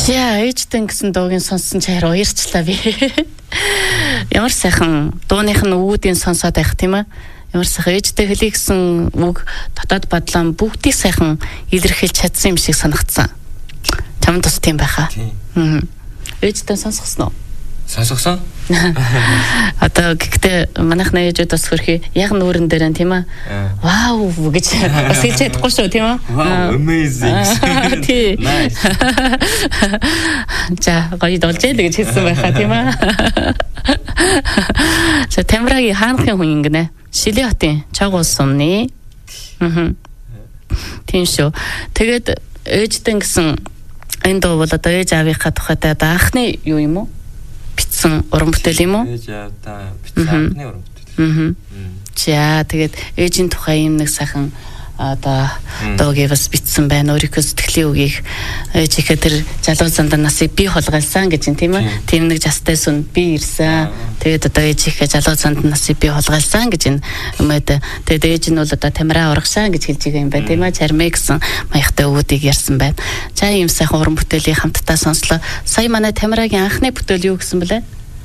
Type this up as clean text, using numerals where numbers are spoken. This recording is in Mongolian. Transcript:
За ээжтэй гэсэн дуугийн сонссон чи харин уярчлаа би. Ямар сайхан дууных нь үүдийн сонсоод байх тийм ээ. Ямар сайхан ээжтэй хэлий гэсэн үг дотоод бодлоо бүгдийг сайхан илэрхийлж чадсан юм шиг санагдсан. Чамд бас тийм байхаа. Ээжтэй сонсгосноо. Сонсгосон? Одоо гэхдээ манайх нээжүүд бас хөрхи яг нүүрэн дээр нь тийм ээ. Вау гэж бас хэлж чадахгүй шүү тийм ээ. Wow, amazing. Тий. За гоё болж яадаг гэж хэлсэн байхаа тийм ээ. За Тамирагийн хаанхын хүн ингэнэ. Шилээ хотын Чаг улс сумны. Тийм шүү. Тэгээд ээжтэй гэсэн энэ дуу бол одоо ээж аавынхаа тухайд одоо анхны юу юм уу? Битсэн уран бүтээл юм уу? Ээж аавдаа битсэн анхны уран бүтээл. За тэгээд ээжийн тухай юм нэг сайхан одоо дуугийн бас битсэн байна. Өөрийнхөө сэтгэлийн үгийг ээжийнхээ тэр залуу занда насыг би хулгайлсан гэж юм тийм ээ. Тэр нэг жастай сүн би ирсэн. Тэгээд одоо ээжийнхээ залуу занда насыг би хулгайлсан гэж энэ юмэд. Тэгээд ээж нь бол одоо Тамираа урагшаа гэж хэлж байгаа юм байна тийм ээ. Чармэ гэсэн маягтай өвүүдийг ярьсан байна. За ийм сайхан уран бүтээлийг хамтдаа сонслоо. Сая манай Тамирагийн анхны бүтээл юу гэсэн бэлээ?